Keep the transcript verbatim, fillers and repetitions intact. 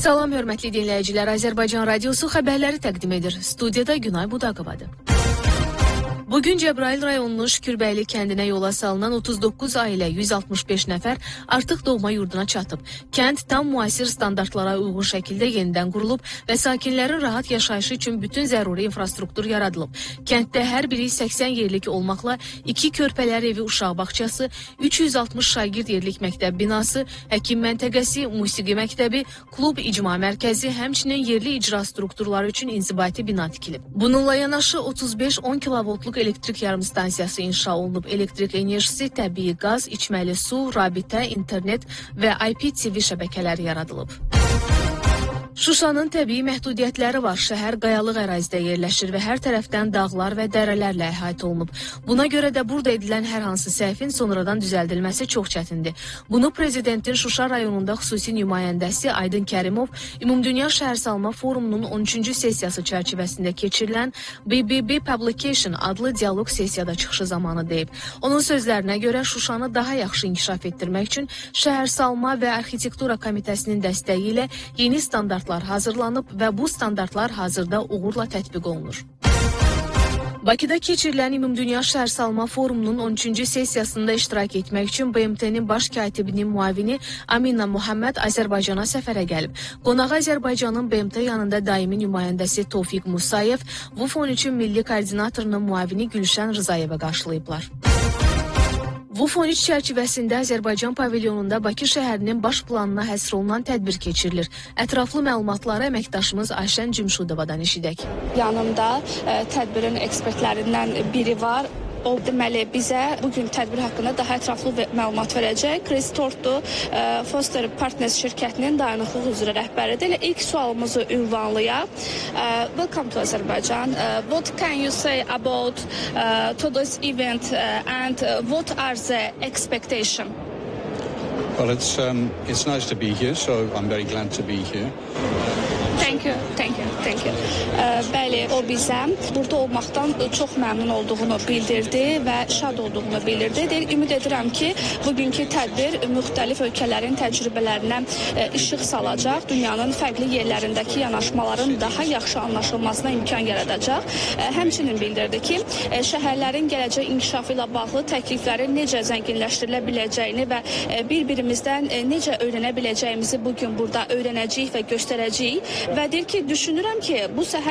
Salam hörmətli dinləyicilər, Azərbaycan Radiosu xəbərləri təqdim edir. Studiyada Günay Budaqovadır. Bugün Cəbrayıl rayonunun Şükürbəyli kəndinə yola salınan otuz doqquz ailə, yüz altmış beş nəfər artıq doğma yurduna çatıb. Kənd tam müasir standartlara uyğun şəkildə yenidən qurulub və sakinlərin rahat yaşayışı üçün bütün zəruri infrastruktur yaradılıb. Kənddə hər biri səksən yerlik olmaqla iki körpələr evi uşaq bağçası, üç yüz altmış şagird yerlik məktəb binası, həkim məntəqəsi, musiqi məktəbi, klub icma mərkəzi, həmçinin yerli icra strukturları üçün inzibati bina tikilib. Bununla yanaşı otuz beş on kilovoltluq elektrik yarımstansiyası inşa olunub. Elektrik enerjisi, təbii qaz, içməli su, rabitə, internet və I P T V şəbəkələri yaradılıb. Şuşanın təbii məhdudiyyətləri var. Şəhər qayalıq ərazidə yerləşir və hər tərəfdən dağlar və dərələrlə əhatə olunub. Buna görə də burada edilən hər hansı səhvin sonradan düzəldilməsi çox çətindir. Bunu prezidentin Şuşa rayonunda xüsusi nümayəndəsi Aydın Kərimov Ümumdünya Şəhərsalma Forumunun on üçüncü sessiyası çərçivəsində keçirilən B B B Publication adlı dialoq sessiyada çıxışı zamanı deyib. Onun sözlərinə görə Şuşanı daha yaxşı inkişaf etdirmək üçün Şəhərsalma və Arxitektura Komitəsinin dəstəyi ilə yeni standart hazırlanıb və bu standartlar hazırda uğurla tətbiq olunur. Bakıda keçirilən Ümumdünya Şəhərsalma Forumunun on üçüncü sessiyasında iştirak etmək üçün B M T-nin baş katibinin müavini Amina Muhammed Azərbaycana səfərə gəlib. Qonağı Azərbaycanın B M T yanında daimi nümayəndəsi Tofiq Musayev, V U F on üçün milli koordinatorunun müavini Gülşən Rızayeva qarşılayıblar. V U F on üç çərçivəsində Azərbaycan pavilyonunda Bakı şəhərinin baş planına həsr olunan tədbir keçirilir. Ətraflı məlumatları əməkdaşımız Ayşən Cümşudovadan eşidək. Yanımda ə, tədbirin ekspertlərindən biri var. O deməli bizə bugün tədbir haqqında daha ətraflı məlumat verəcək. Chris Tortdu, Foster Partners şirkətinin dayanıqlıq üzrə rəhbəridir. Elə ilk sualımızı ünvanlayaq. Uh, welcome to Azerbaijan. Uh, what can you say about uh, today's event uh, and uh, what are the expectations? Well, it's um, it's nice to be here, so I'm very glad to be here. Thank you, thank you, thank you. Ə, bəli, o bizə burada olmaqdan çox məmnun olduğunu bildirdi və şad olduğunu bildirdi. Deyil, ümid edirəm ki, bugünkü tədbir müxtəlif ölkələrin təcrübələrinə ə, işıq salacaq, dünyanın fərqli yerlərindəki yanaşmaların daha yaxşı anlaşılmasına imkan yaradacaq. Ə, həmçinin bildirdi ki, ə, şəhərlərin gələcək inkişafı ilə bağlı təkliflərin necə zənginləşdirilə biləcəyini və ə, bir-birimizdən ə, necə öyrənə biləcəyimizi bugün burada öyrənəcəyik və göstərəcəyik. Və deyir ki, düşünürəm ki, bu səhər